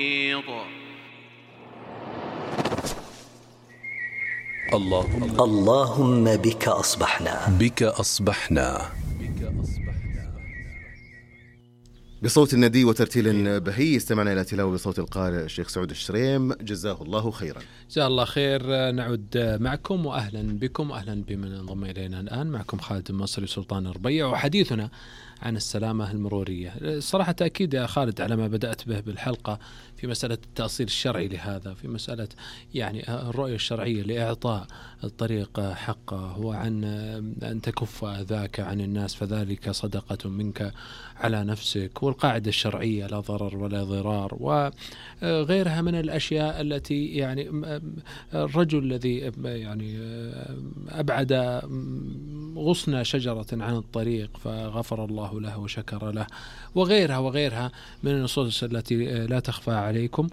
اللهم بك أصبحنا بصوت الندي وترتيل بهي استمعنا إلى تلاوة بصوت القارئ الشيخ سعود الشريم، جزاه الله خيرا. جزاه الله خير. نعود معكم وأهلا بكم، أهلا بمن انضم إلينا الآن. معكم خالد المصري سلطان الربيع، وحديثنا عن السلامة المرورية. صراحة تأكيد يا خالد على ما بدأت به بالحلقة في مسألة التأصيل الشرعي لهذا، في مسألة يعني الرؤية الشرعية لإعطاء الطريق حقه، وعن أن تكف أذاك عن الناس فذلك صدقة منك على نفسك، والقاعدة الشرعية لا ضرر ولا ضرار، وغيرها من الأشياء التي يعني الرجل الذي يعني أبعد غصن شجرة عن الطريق فغفر الله له وشكر له، وغيرها من النصوص التي لا تخفى عليكم،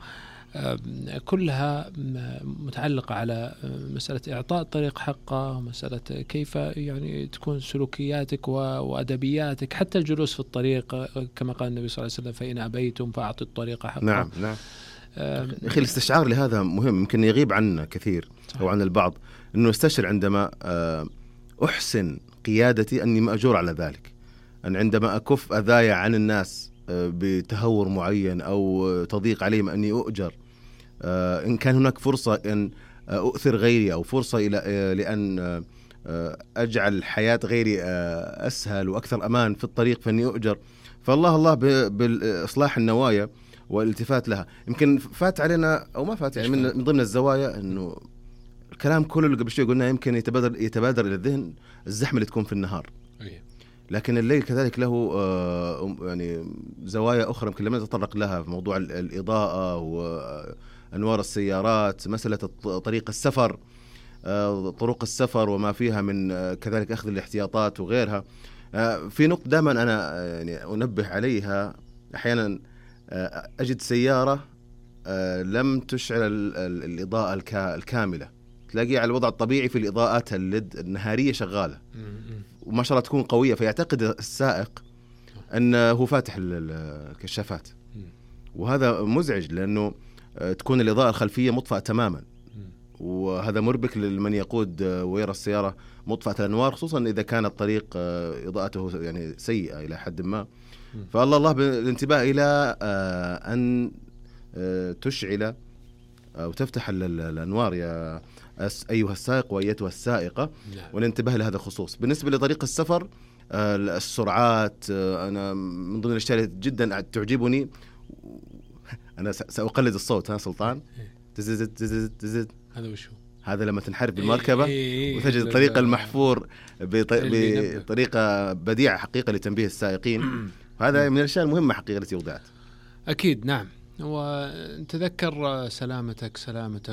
كلها متعلقة على مسألة إعطاء الطريق حقه، مسألة كيف يعني تكون سلوكياتك وأدبياتك، حتى الجلوس في الطريق كما قال النبي صلى الله عليه وسلم: فإن أبيتم فأعطوا الطريق حقه. نعم. أخي الاستشعار لهذا مهم، يمكن يغيب عنا كثير أو عن البعض، أنه استشعر عندما أحسن قيادتي أني مأجور على ذلك، أن عندما أكف أذايا عن الناس بتهور معين أو تضيق عليهم أني أؤجر، إن كان هناك فرصة أن أؤثر غيري أو فرصة لأن أجعل حياة غيري أسهل وأكثر أمان في الطريق فأني أؤجر. فالله بالإصلاح النوايا والالتفات لها. يمكن فات علينا أو ما فات، يعني من ضمن الزوايا أنه الكلام كله اللي قبل شوي قلنا يمكن يتبادر إلى الذهن الزحمة اللي تكون في النهار، لكن الليل كذلك له يعني زوايا أخرى يمكن لم نتطرق لها، في موضوع الإضاءة وأنوار السيارات، مسألة طريق السفر، طرق السفر وما فيها من كذلك أخذ الاحتياطات وغيرها. في نقطة دائما أنا يعني أنبه عليها، أحيانا أجد سيارة لم تشعل الإضاءة الكاملة، تلاقي على الوضع الطبيعي في الإضاءات الليد النهارية شغالة وما شاء الله تكون قوية، فيعتقد السائق أنه فاتح الكشافات، وهذا مزعج لأنه تكون الإضاءة الخلفية مطفأة تماما، وهذا مربك لمن يقود ويرى السيارة مطفأة الأنوار، خصوصا إذا كان الطريق إضاءته يعني سيئة إلى حد ما. فالله بالانتباه إلى أن تشعل أو تفتح الأنوار يا أيها السائق وأيتها السائقة، والانتباه لهذا الخصوص. بالنسبة لطريق السفر، السرعات أنا من ضمن الأشياء جدا تعجبني، أنا سأقلد الصوت. سلطان تزد هذا وشو؟ هذا لما تنحرف بالمركبة وتجد الطريق المحفور بطريقة بديعة حقيقة لتنبيه السائقين. هذا من الأشياء المهمة حقيقة التي وضعت. أكيد نعم، وتذكر سلامتك